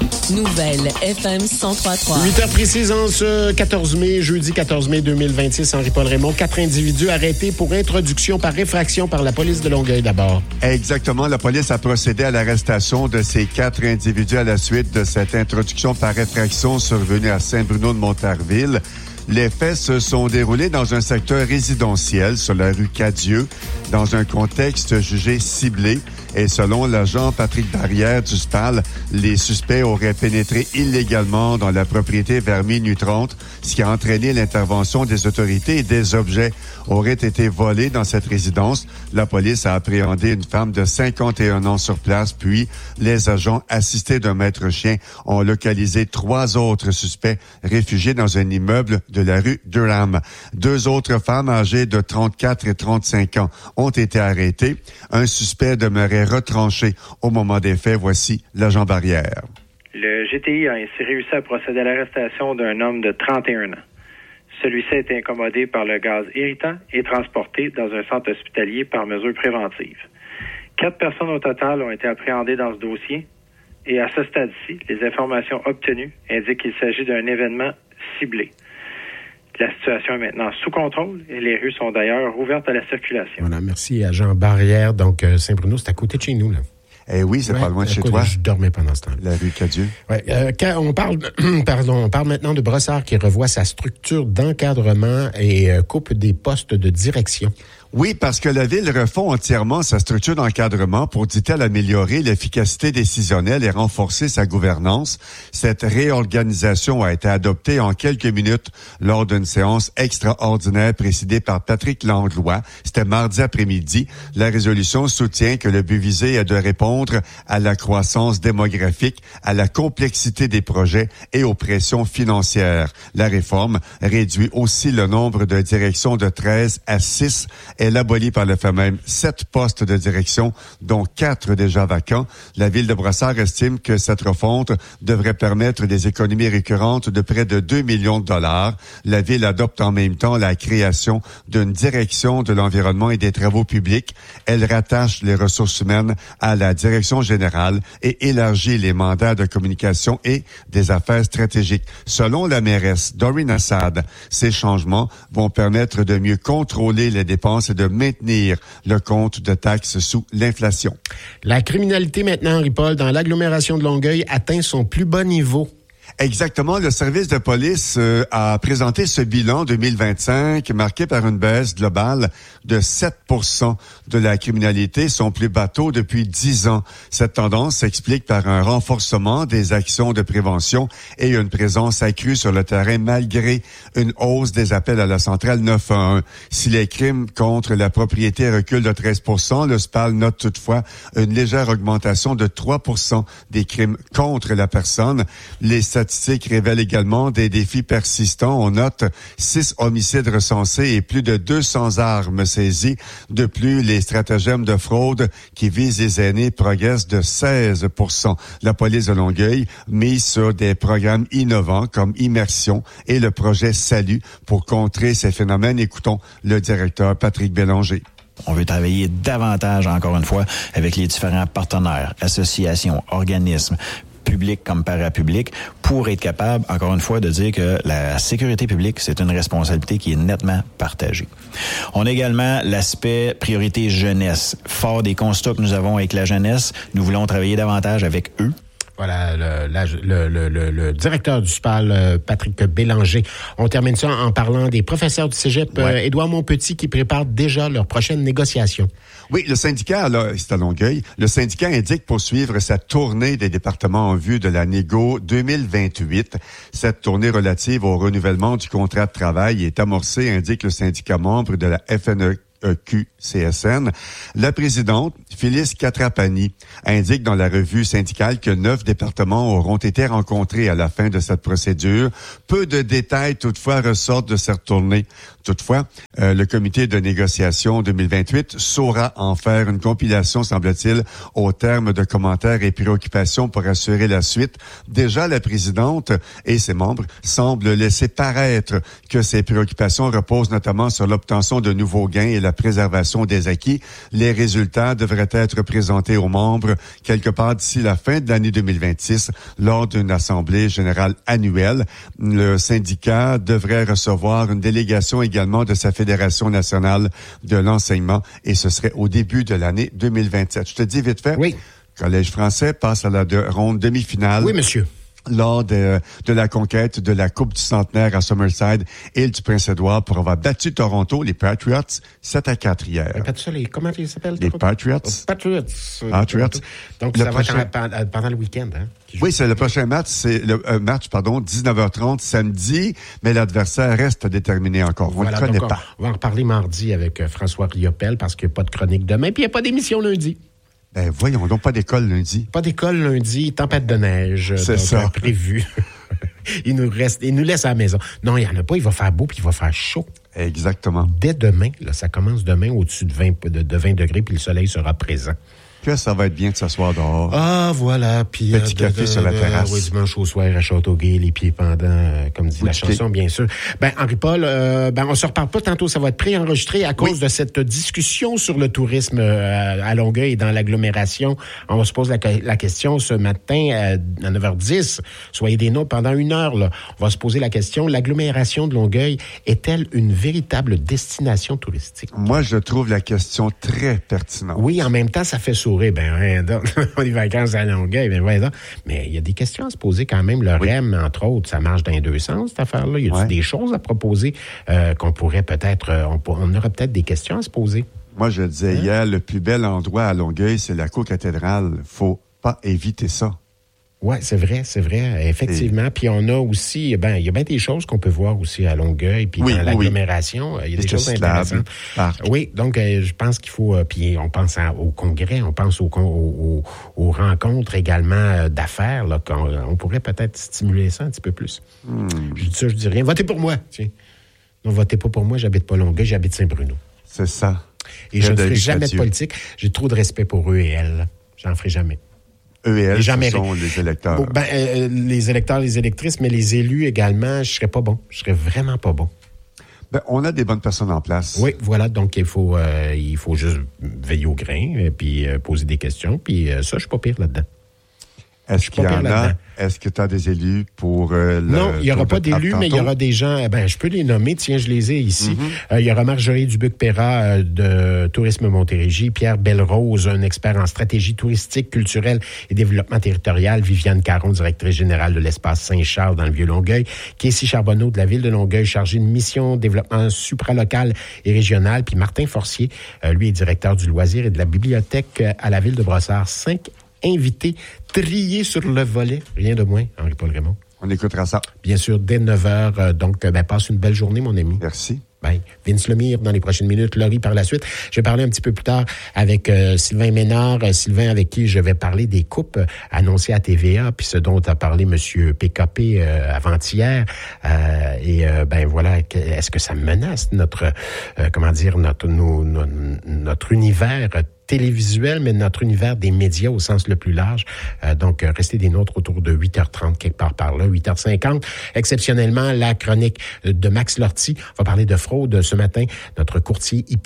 Nouvelle FM 103.3. 8h précise en ce 14 mai, jeudi 14 mai 2026, Henri-Paul Raymond. 4 individus arrêtés pour introduction par effraction par la police de Longueuil d'abord. Exactement. La police a procédé à l'arrestation de ces 4 individus à la suite de cette introduction par effraction survenue à Saint-Bruno-de-Montarville. Les faits se sont déroulés dans un secteur résidentiel sur la rue Cadieux, dans un contexte jugé ciblé. Et selon l'agent Patrick Barrière du SPAL, les suspects auraient pénétré illégalement dans la propriété vers minuit 30, ce qui a entraîné l'intervention des autorités et des objets auraient été volés dans cette résidence. La police a appréhendé une femme de 51 ans sur place, puis les agents assistés d'un maître-chien ont localisé 3 autres suspects réfugiés dans un immeuble de la rue Durham. 2 autres femmes âgées de 34 et 35 ans ont été arrêtées. Un suspect demeurait retranché au moment des faits. Voici l'agent Barrière. Le GTI a ainsi réussi à procéder à l'arrestation d'un homme de 31 ans. Celui-ci a été incommodé par le gaz irritant et transporté dans un centre hospitalier par mesure préventive. 4 personnes au total ont été appréhendées dans ce dossier et à ce stade-ci, les informations obtenues indiquent qu'il s'agit d'un événement ciblé. La situation est maintenant sous contrôle et les rues sont d'ailleurs ouvertes à la circulation. Voilà, merci à Jean Barrière. Donc, Saint-Bruno, c'est à côté de chez nous, là. Eh oui, c'est pas loin de chez toi. Je dormais pendant ce temps. La rue Cadieux. Ouais, on parle maintenant de Brossard qui revoit sa structure d'encadrement et coupe des postes de direction. Oui, parce que la Ville refond entièrement sa structure d'encadrement pour, dit-elle, améliorer l'efficacité décisionnelle et renforcer sa gouvernance. Cette réorganisation a été adoptée en quelques minutes lors d'une séance extraordinaire présidée par Patrick Langlois. C'était mardi après-midi. La résolution soutient que le but visé est de répondre à la croissance démographique, à la complexité des projets et aux pressions financières. La réforme réduit aussi le nombre de directions de 13 à 6. Elle abolit par le fait même 7 postes de direction, dont 4 déjà vacants. La Ville de Brossard estime que cette refonte devrait permettre des économies récurrentes de près de 2 millions de dollars. La Ville adopte en même temps la création d'une direction de l'environnement et des travaux publics. Elle rattache les ressources humaines à la direction générale et élargit les mandats de communication et des affaires stratégiques. Selon la mairesse Doreen Assad, ces changements vont permettre de mieux contrôler les dépenses et de maintenir le compte de taxes sous l'inflation. La criminalité maintenant, Henri-Paul, dans l'agglomération de Longueuil atteint son plus bas niveau. Exactement. Le service de police a présenté ce bilan 2025 marqué par une baisse globale de 7% de la criminalité, son plus bas taux depuis 10 ans. Cette tendance s'explique par un renforcement des actions de prévention et une présence accrue sur le terrain malgré une hausse des appels à la centrale 911. Si les crimes contre la propriété reculent de 13%, le SPAL note toutefois une légère augmentation de 3% des crimes contre la personne. Les statistiques révèlent également des défis persistants. On note 6 homicides recensés et plus de 200 armes saisies. De plus, les stratagèmes de fraude qui visent les aînés progressent de 16%. La police de Longueuil mise sur des programmes innovants comme Immersion et le projet Salut pour contrer ces phénomènes. Écoutons le directeur Patrick Bélanger. On veut travailler davantage, encore une fois, avec les différents partenaires, associations, organismes, public comme parapublic, pour être capable, encore une fois, de dire que la sécurité publique, c'est une responsabilité qui est nettement partagée. On a également l'aspect priorité jeunesse. Fort des constats que nous avons avec la jeunesse, nous voulons travailler davantage avec eux. Voilà, le directeur du SPAL, Patrick Bélanger. On termine ça en parlant des professeurs du cégep, Édouard Montpetit, qui préparent déjà leur prochaine négociation. Oui, le syndicat, là, c'est à Longueuil, le syndicat indique poursuivre sa tournée des départements en vue de la négo 2028. Cette tournée relative au renouvellement du contrat de travail est amorcée, indique le syndicat membre de la FNEQ-CSN. La présidente, Phyllis Catrapani, indique dans la revue syndicale que 9 départements auront été rencontrés à la fin de cette procédure. Peu de détails, toutefois, ressortent de cette tournée. Toutefois, le comité de négociation 2028 saura en faire une compilation, semble-t-il, au terme de commentaires et préoccupations pour assurer la suite. Déjà, la présidente et ses membres semblent laisser paraître que ces préoccupations reposent notamment sur l'obtention de nouveaux gains et la préservation des acquis. Les résultats devraient être présentés aux membres quelque part d'ici la fin de l'année 2026 lors d'une assemblée générale annuelle. Le syndicat devrait recevoir une délégation également de sa Fédération nationale de l'enseignement et ce serait au début de l'année 2027. Je te dis vite fait. Oui. Collège français passe à la ronde demi-finale. Oui, monsieur. Lors de la conquête de la Coupe du Centenaire à Summerside, île du Prince-Édouard, pour avoir battu Toronto, les Patriots, 7-4 hier. Répète ça, comment ils s'appellent? Les Patriots. Patriots. Le Donc, ça va être pendant le week-end, hein? Oui, c'est le prochain match. C'est le match, 19h30 samedi, mais l'adversaire reste à déterminer encore. On ne le connaît pas. On va en reparler mardi avec François Riopel parce qu'il n'y a pas de chronique demain, puis il n'y a pas d'émission lundi. Ben voyons donc, pas d'école lundi. Pas d'école lundi, tempête de neige. C'est ça. Prévu. Il nous laisse à la maison. Non, il n'y en a pas, il va faire beau puis il va faire chaud. Exactement. Dès demain, là, ça commence demain au-dessus de 20 degrés puis le soleil sera présent. Que ça va être bien de s'asseoir dehors. Ah, voilà. Puis, petit café sur la terrasse. Oui, dimanche au soir à Châteauguay, les pieds pendants, comme dit la chanson, bien sûr. Henri-Paul, on se reparle pas tantôt. Ça va être préenregistré à cause de cette discussion sur le tourisme à Longueuil et dans l'agglomération. On va se poser la question ce matin à 9h10. Soyez des nôtres pendant 1 heure. Là. On va se poser la question. L'agglomération de Longueuil est-elle une véritable destination touristique? Moi, je trouve la question très pertinente. Oui, en même temps, ça fait sourire. Rien d'autre. Les vacances à Longueuil, mais il y a des questions à se poser quand même. Le REM, entre autres, ça marche dans les deux sens, cette affaire-là. Y a-t-il des choses à proposer qu'on pourrait peut-être... on aurait peut-être des questions à se poser. Moi, je disais hier, le plus bel endroit à Longueuil, c'est la cour cathédrale. Faut pas éviter ça. Oui, c'est vrai, effectivement. Puis on a aussi, il y a bien des choses qu'on peut voir aussi à Longueuil, puis dans l'agglomération, il y a des choses intéressantes. Oui, donc je pense qu'il faut, puis on pense au congrès, on pense aux rencontres également d'affaires, là, on pourrait peut-être stimuler ça un petit peu plus. Je dis ça, je dis rien. Votez pour moi, tiens. Non, votez pas pour moi, j'habite pas Longueuil, j'habite Saint-Bruno. C'est ça. Et je ne ferai jamais de politique. J'ai trop de respect pour eux et elles. J'en ferai jamais. Eux et elles, ce sont les électeurs. Les électeurs, les électrices, mais les élus également, je serais pas bon. Je serais vraiment pas bon. On a des bonnes personnes en place. Oui, voilà. Donc, il faut juste veiller au grain, puis poser des questions. Puis ça, je suis pas pire là-dedans. Est-ce qu'il y en a? Est-ce que tu as des élus pour Non, il n'y aura pas d'élus, mais il y aura des gens. Je peux les nommer. Tiens, je les ai ici. Il y aura Marjorie Dubuc-Perra de Tourisme Montérégie, Pierre Belrose, un expert en stratégie touristique, culturelle et développement territorial, Viviane Caron, directrice générale de l'espace Saint-Charles dans le Vieux-Longueuil, Casey Charbonneau de la Ville de Longueuil, chargé de mission développement supralocal et régional, puis Martin Forcier, lui est directeur du loisir et de la bibliothèque à la Ville de Brossard. 5 invités triés sur le volet. Rien de moins, Henri-Paul Raymond. On écoutera ça. Bien sûr, dès 9h. Donc, passe une belle journée, mon ami. Merci. Vince Lemire dans les prochaines minutes, Laurie par la suite. Je vais parler un petit peu plus tard avec Sylvain Ménard. Sylvain avec qui je vais parler des coupes annoncées à TVA, puis ce dont a parlé M. PKP avant-hier. Voilà, est-ce que ça menace notre univers télévisuel, mais notre univers des médias au sens le plus large. Donc, restez des nôtres autour de 8h30, quelque part par là, 8h50. Exceptionnellement, la chronique de Max Lortie. On va parler de fraude ce matin. Notre courtier